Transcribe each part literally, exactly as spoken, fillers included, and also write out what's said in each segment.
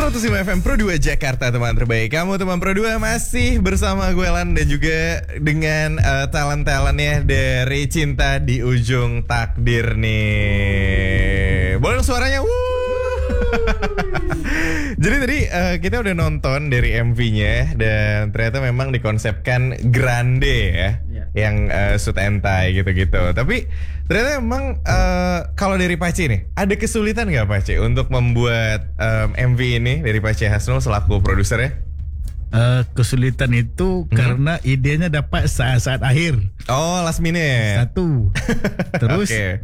seratus lima F M Pro dua Jakarta, teman terbaik. Kamu teman Pro dua masih bersama gue Lan dan juga dengan uh, talent-talentnya dari Cinta di Ujung Takdir nih. Boleh suaranya? Jadi tadi uh, kita udah nonton dari M V-nya dan ternyata memang dikonsepkan grande ya, ya. Yang uh, suit and tie gitu-gitu. Tapi ternyata memang uh, kalau dari Pace nih, ada kesulitan nggak Pace untuk membuat um, M V ini dari Pace Hasnul selaku produsernya? Uh, kesulitan itu hmm. karena idenya dapat saat-saat akhir. Oh, last minute. Satu. Terus okay.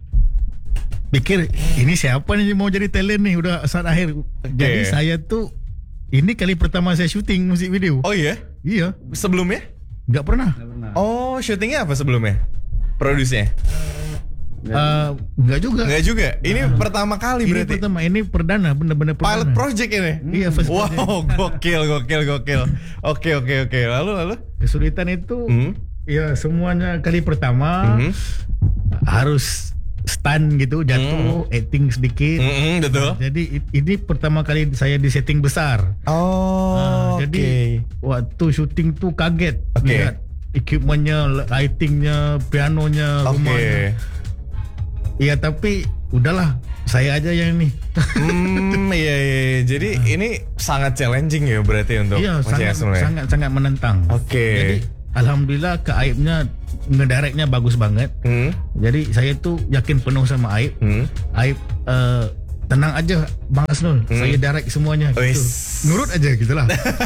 pikir ini siapa nih mau jadi talent nih udah saat akhir. Okay. Jadi saya tuh ini kali pertama saya syuting musik video. Oh iya? Iya. Sebelumnya? Nggak pernah. Nggak pernah. Oh, syutingnya apa sebelumnya? Produsnya? Uh, enggak juga. Enggak juga. Ini uh, pertama kali ini berarti. Ini pertama, ini perdana, benar-benar perdana. Pilot project ini. Hmm. Iya, first wow, project. gokil, gokil, gokil. Oke, oke, oke. Lalu, lalu? Kesulitan itu, hmm? ya semuanya kali pertama hmm? harus stand gitu, jatuh, hmm. acting sedikit. Hmm, betul. Jadi ini pertama kali saya di setting besar. Oh, uh, okay. Jadi waktu syuting tuh kaget okay. lihat equipmentnya, lightingnya, pianonya, okay. rumahnya. Iya tapi udahlah saya aja yang ini. Hmm iya, iya. Jadi nah. ini sangat challenging ya berarti untuk iya, sangat, ya? sangat sangat menentang. Oke. Okay. Jadi alhamdulillah ke Aibnya ngedirectnya bagus banget. Hmm. Jadi saya tuh yakin penuh sama Aib. Hmm. Aib uh, tenang aja Bang Hasnul, hmm. saya direct semuanya. Gitu. Nurut aja gitulah.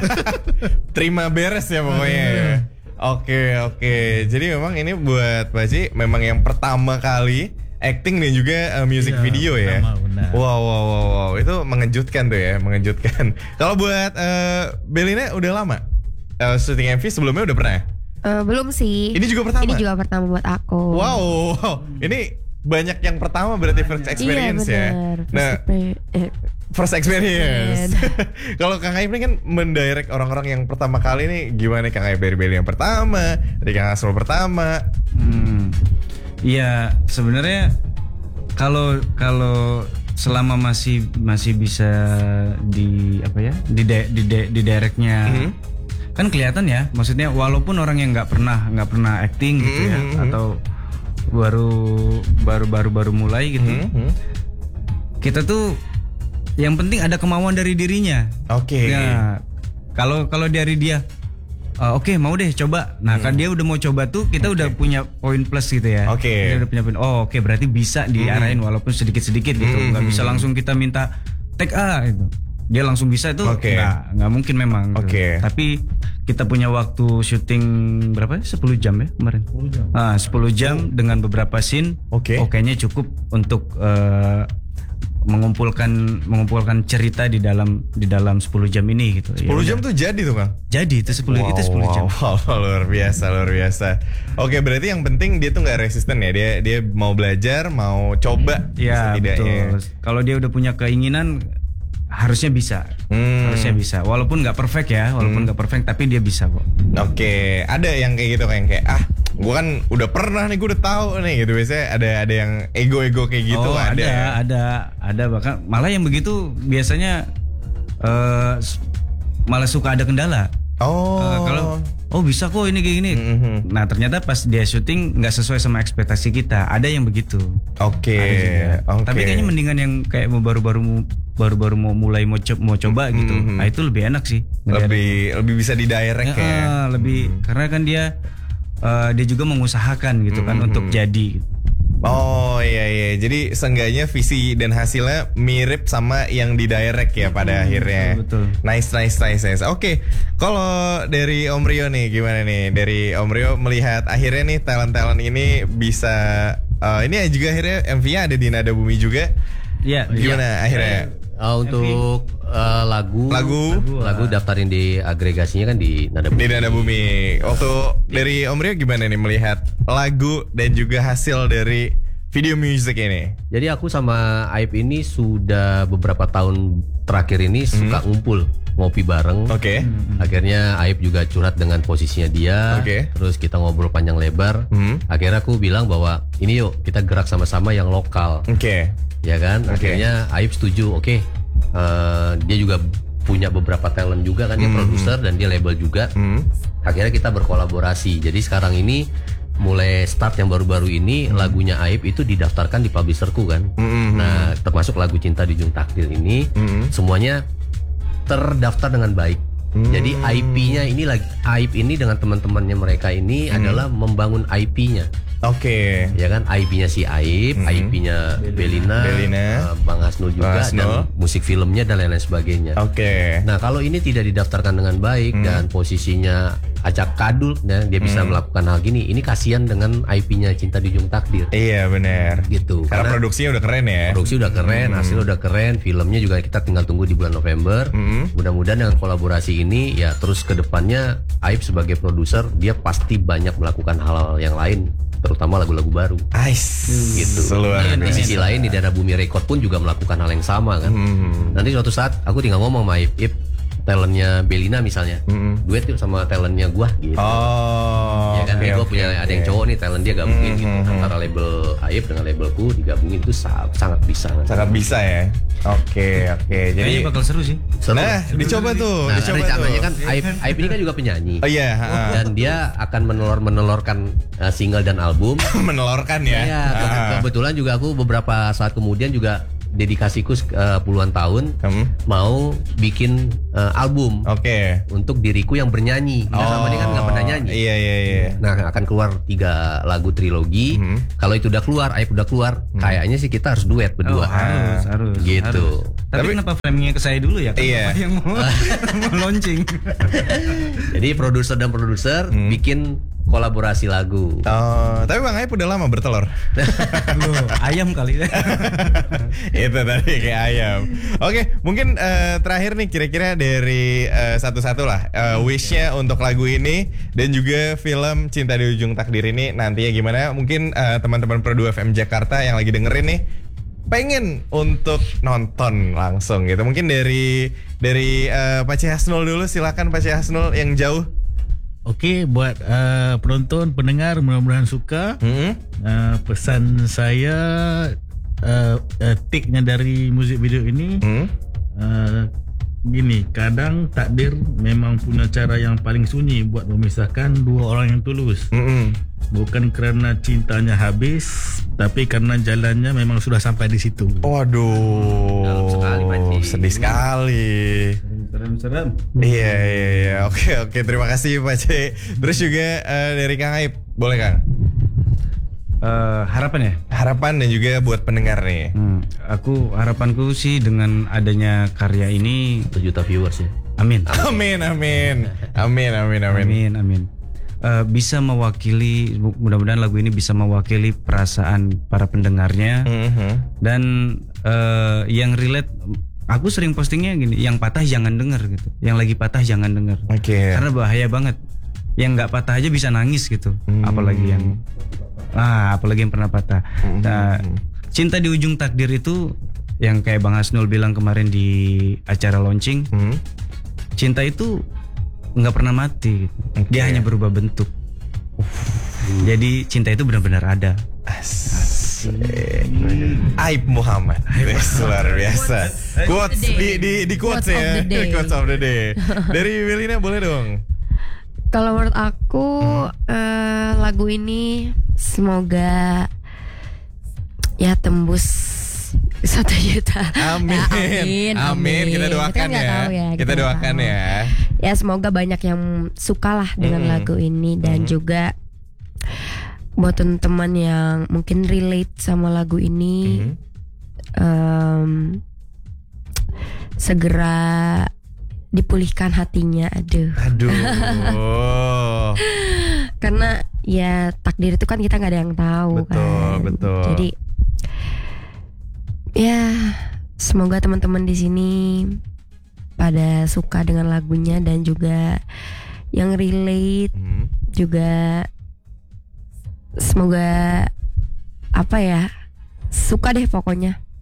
Terima beres ya pokoknya. Ya. Oke oke. Jadi memang ini buat Pak Haji memang yang pertama kali acting dan juga uh, music iya, video ya. Benar. Wow, wow, wow, wow, itu mengejutkan tuh ya, mengejutkan. Kalau buat uh, Belina udah lama uh, syuting M V sebelumnya udah pernah? Uh, belum sih. Ini juga pertama. Ini juga pertama buat aku. Wow, wow. Ini banyak yang pertama berarti first experience iya, ya. First nah, exper- eh. first experience. Kalau Kang Aib ini kan mendirect orang-orang yang pertama kali nih, gimana Kang Aib dari Beli yang pertama, dari Kang Hasnul pertama? Hmm. Iya, sebenarnya kalau kalau selama masih masih bisa di apa ya di de, di de, di directnya mm-hmm. kan kelihatan ya, maksudnya walaupun orang yang nggak pernah nggak pernah acting gitu ya mm-hmm. atau baru baru baru baru mulai gitu, mm-hmm. kita tuh yang penting ada kemauan dari dirinya. Oke. Okay. Ya, kalau kalau dari dia Uh, Oke okay, mau deh coba. Nah hmm. kan dia udah mau coba tuh kita okay. udah punya poin plus gitu ya. Oke. Okay. Dia udah punya poin. Oh oke okay, berarti bisa diarahin hmm. walaupun sedikit-sedikit gitu. Hmm. Gak bisa langsung kita minta take A gitu. Dia langsung bisa itu okay. nggak nggak mungkin memang. Oke. Okay. Gitu. Tapi kita punya waktu syuting berapa? sepuluh jam ya kemarin. sepuluh jam. Ah sepuluh jam oh. dengan beberapa scene. Oke. Okay. Oke-nya cukup untuk uh, mengumpulkan mengumpulkan cerita di dalam di dalam sepuluh jam ini gitu. sepuluh ya, jam tuh jadi tuh Kang. Jadi itu sepuluh wow, itu sepuluh jam. Wow, wow, luar biasa, luar biasa. Oke, berarti yang penting dia tuh enggak resisten ya. Dia dia mau belajar, mau coba. Iya, betul. Kalau dia udah punya keinginan harusnya bisa. Hmm. Harusnya bisa. Walaupun enggak perfect ya, walaupun enggak hmm. perfect tapi dia bisa kok. Oke, ada yang kayak gitu kayak kayak ah gue kan udah pernah nih, gue udah tahu nih gitu. Biasanya ada ada yang ego-ego kayak gitu. Oh, ada, ada, ada, ada bahkan malah yang begitu biasanya uh, malah suka ada kendala. Oh, uh, kalau oh bisa kok ini kayak gini. Mm-hmm. Nah ternyata pas dia syuting nggak sesuai sama ekspektasi kita. Ada yang begitu. Oke. Okay. Okay. Tapi kayaknya mendingan yang kayak mau baru-baru baru-baru mau mulai mau coba, mau coba mm-hmm. gitu. Nah itu lebih enak sih. Lebih lebih bisa didirect ya. ya. Uh, lebih mm-hmm. karena kan dia Uh, dia juga mengusahakan gitu kan mm-hmm. untuk jadi. Oh iya iya. Jadi seenggaknya visi dan hasilnya mirip sama yang di direct ya pada hmm, akhirnya. Betul, betul. Nice nice nice nice. Oke. Okay. Kalau dari Om Rio nih gimana nih? Dari Om Rio melihat akhirnya nih talent-talent ini bisa uh, ini juga akhirnya M V-nya ada di Nada Bumi juga. Iya. Gimana ya. akhirnya? Uh, untuk uh, lagu, lagu lagu, lagu daftarin di agregasinya kan di Nada Bumi. Di Nada Bumi. Waktu dari Om Rio gimana nih melihat lagu dan juga hasil dari video music ini? Jadi aku sama Aib ini sudah beberapa tahun terakhir ini suka hmm. ngumpul ngopi bareng. Oke. Okay. Hmm. Akhirnya Aib juga curhat dengan posisinya dia. Oke. Okay. Terus kita ngobrol panjang lebar. Hmm. Akhirnya aku bilang bahwa ini yuk kita gerak sama-sama yang lokal. Oke. Okay. Ya kan? Okay. Akhirnya Aib setuju. Oke. Okay. uh, dia juga punya beberapa talent juga kan, dia Hmm. produser dan dia label juga. Hmm. Akhirnya kita berkolaborasi. Jadi sekarang ini mulai start yang baru-baru ini Hmm. lagunya Aib itu didaftarkan di publisherku kan. Hmm. Nah, termasuk lagu Cinta di Ujung Takdir ini Hmm. semuanya terdaftar dengan baik. Hmm. Jadi I P-nya ini lagi Aib ini dengan teman-temannya mereka ini Hmm. adalah membangun I P-nya. Oke. Ya kan, I P-nya si Aib, Hmm. I P-nya Belina, Belina. uh, Bang Hasnul juga, Bang Hasnul. dan musik filmnya dan lain-lain sebagainya. Oke. Nah, kalau ini tidak didaftarkan dengan baik Hmm. dan posisinya acak kadul, ya, dia bisa Hmm. melakukan hal gini. Ini kasihan dengan I P-nya Cinta di Ujung Takdir. Iya benar. Gitu. Karena, produksinya udah keren ya. produksi udah keren, hasil udah keren, filmnya juga kita tinggal tunggu di bulan November. Hmm. Mudah-mudahan dengan kolaborasi ini ya terus ke depannya Aib sebagai produser dia pasti banyak melakukan hal-hal yang lain, terutama lagu-lagu baru. Ais. Gitu. Luar Dan di biasa. sisi lain di Dana Bumi Record pun juga melakukan hal yang sama kan. Hmm. Nanti suatu saat aku tinggal ngomong sama Ip, Ip talentnya Belina misalnya, Hmm. duet yuk sama talentnya gua gitu. Oh. Ya kan, oke, gue oke, punya oke. ada yang cowok nih talent dia gabungin Hmm, gitu, hmm, hmm. antara label Aib dengan labelku digabungin itu sa- sangat bisa. Sangat bisa ya. Oke oke. Jadi Kayaknya bakal seru sih. Seru. nah dicoba tuh, Nah, dicoba rencananya tuh. kan Aib, Aib ini kan juga penyanyi. Oh iya. ha. Dan dia akan menelor-menelorkan uh, single dan album. Menelorkan ya. Iya, ke- Ah. kebetulan juga aku beberapa saat kemudian juga dedikasiku uh, puluhan tahun Hmm. mau bikin uh, album Oke. untuk diriku yang bernyanyi. Nah, sama dia kan nggak pernah nyanyi. Iya iya iya. Nah, akan keluar tiga lagu trilogi. Hmm. Kalau itu udah keluar, Aib udah keluar, kayaknya sih kita harus duet Oh, berdua. harus, harus. Gitu. harus. Tapi, Tapi- kenapa framingnya ke saya dulu ya? Kan Iya. Bapak yang mau, mau launching. Jadi produser dan produser bikin kolaborasi lagu. Oh, tapi Bang Aib udah lama bertelur. Loh, ayam kali ya. Itu tadi kayak ayam. Oke, mungkin eh, terakhir nih kira-kira dari eh, satu-satu lah eh, wishnya untuk lagu ini dan juga film Cinta di Ujung Takdir ini nantinya gimana? Mungkin eh, teman-teman Pro dua F M Jakarta yang lagi dengerin nih pengen untuk nonton langsung gitu. Mungkin dari dari eh, Pak C Hasnul dulu, silakan Pak C Hasnul yang jauh. Oke, buat uh, penonton, pendengar mudah-mudahan suka. Hmm? Uh, pesan saya uh, uh, take-nya dari musik video ini Hmm? uh, gini, kadang takdir memang punya cara yang paling sunyi buat memisahkan dua orang yang tulus. Mm-mm. Bukan kerana cintanya habis, tapi karena jalannya memang sudah sampai di situ. Waduh, Dalam sekali, Pak Ci. sedih sekali. Serem-serem. Iya iya iya, oke oke, terima kasih Pak C. Terus juga eh, dari Kang Aib, boleh Kang? Eh, harapan ya? Harapan dan juga buat pendengar nih. Hmm, aku harapanku sih dengan adanya karya ini, Satu juta viewers ya. amin. Amin amin amin amin amin. Amin, amin. Eh, bisa mewakili, mudah-mudahan lagu ini bisa mewakili perasaan para pendengarnya Mhm. dan eh, yang relate. Aku sering postingnya gini, yang patah jangan denger gitu, yang lagi patah jangan denger, Oke. karena bahaya banget. Yang nggak patah aja bisa nangis gitu, Hmm. apalagi yang ah, apalagi yang pernah patah. Nah, Cinta di Ujung Takdir itu yang kayak Bang Hasnul bilang kemarin di acara launching, Hmm. cinta itu nggak pernah mati, gitu. Oke. Dia hanya berubah bentuk. Jadi cinta itu benar-benar ada. Asik. Aib Muhammad. Wes, luar biasa. Quotes di di di quotes Quotes of ya. the day. Quotes of the day. Dari Belina boleh dong. Kalau menurut aku eh, lagu ini semoga ya tembus satu juta. Amin. Ya, amin, Amin. Kita doakan Kita kan nggak ya. tahu ya, Kita kita nggak doakan tahu. ya. Ya semoga banyak yang suka lah dengan Mm-mm. lagu ini dan Mm-mm. juga buat teman-teman yang mungkin relate sama lagu ini Mhm. em, segera dipulihkan hatinya, aduh. Aduh. Karena ya takdir itu kan kita nggak ada yang tahu. Betul, kan. betul. Jadi ya semoga teman-teman di sini pada suka dengan lagunya dan juga yang relate Hmm. juga semoga apa ya suka deh pokoknya.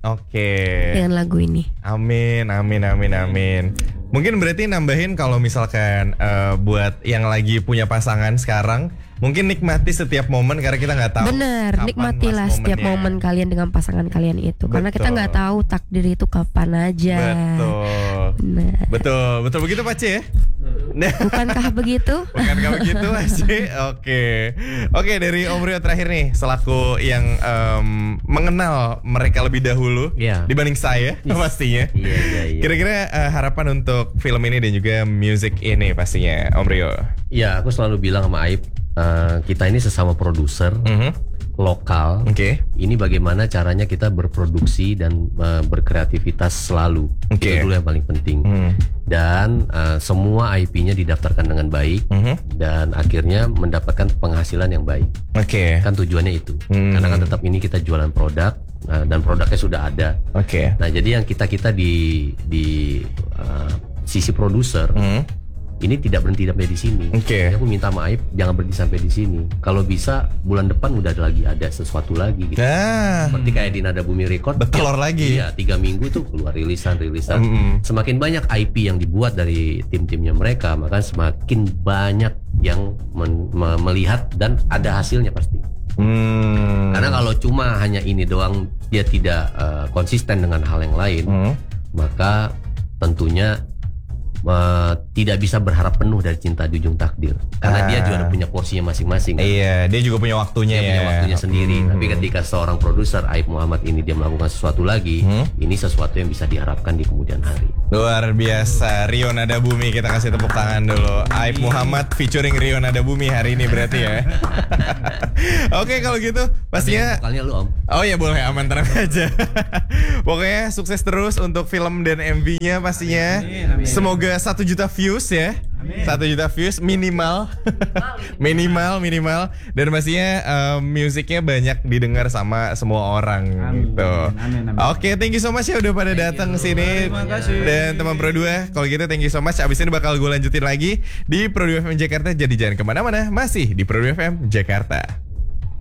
Oke. Dengan lagu ini. Amin, amin, amin, amin. Mungkin berarti nambahin kalau misalkan uh, buat yang lagi punya pasangan sekarang, mungkin nikmati setiap momen karena kita nggak tahu. Bener, nikmatilah setiap momen kalian dengan pasangan kalian itu. Betul. Karena kita nggak tahu takdir itu kapan aja. Betul. Bener. Betul, betul begitu Pak C ya? Bukankah begitu? Bukankah begitu Pak C? Oke, oke dari Om Rio terakhir nih, selaku yang um, mengenal mereka lebih dahulu yeah. dibanding saya yes. pastinya. Iya, iya, iya. Kira-kira uh, harapan untuk film ini dan juga music ini pastinya Om Rio. Iya, aku selalu bilang sama Aib, uh, kita ini sesama produser. Mm-hmm. Lokal, okay. Ini bagaimana caranya kita berproduksi dan uh, berkreativitas selalu, okay. Itu dulu yang paling penting. Mm. Dan uh, semua I P-nya didaftarkan dengan baik, mm-hmm. dan akhirnya mendapatkan penghasilan yang baik. Oke. Okay. Kan tujuannya itu, mm. karena kan tetap ini kita jualan produk uh, dan produknya sudah ada. Oke. Okay. Nah jadi yang kita kita di di uh, sisi produser. Mm. Ini tidak berhenti sampai di sini. Oke. Okay. Aku minta maaf, jangan berhenti sampai di sini. Kalau bisa bulan depan udah ada lagi ada sesuatu lagi. Gitu. Ah. Seperti kayak di Nada Bumi Record. Betelor lagi. Iya, tiga minggu tuh keluar rilisan rilisan. Mm-hmm. Semakin banyak I P yang dibuat dari tim-timnya mereka, maka semakin banyak yang men- me- melihat dan ada hasilnya pasti. Hmm. Karena kalau cuma hanya ini doang, dia tidak uh, konsisten dengan hal yang lain, mm. maka tentunya Uh, tidak bisa berharap penuh dari Cinta di Ujung Takdir karena ah. dia juga punya porsinya masing-masing kan? Iya, dia juga punya waktunya dia ya. punya waktunya sendiri. Hmm. Tapi ketika seorang produser Aib Muhammad ini dia melakukan sesuatu lagi, hmm? ini sesuatu yang bisa diharapkan di kemudian hari. Luar biasa, Rio Nada Bumi, kita kasih tepuk tangan dulu. Aib Muhammad featuring Rio Nada Bumi hari ini berarti ya. Oke, kalau gitu pastinya vokalnya lu Om. Oh ya boleh, aman, tenang aja. Pokoknya sukses terus untuk film dan M V-nya pastinya. Amin, amin. Semoga satu juta views ya. Amin. Satu juta views minimal. minimal minimal dan pastinya uh, musiknya banyak didengar sama semua orang. Amin. Gitu. Oke, okay, thank you so much ya udah pada datang ke sini. Terima kasih. Dan teman Pro dua, kalau gitu thank you so much. Abis ini bakal gue lanjutin lagi di Pro dua F M Jakarta. Jadi jangan kemana-mana, masih di Pro dua F M Jakarta.